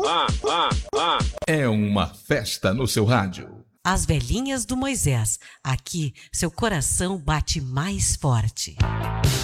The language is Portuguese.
É uma festa no seu rádio. As velhinhas do Moisés. Aqui, seu coração bate mais forte.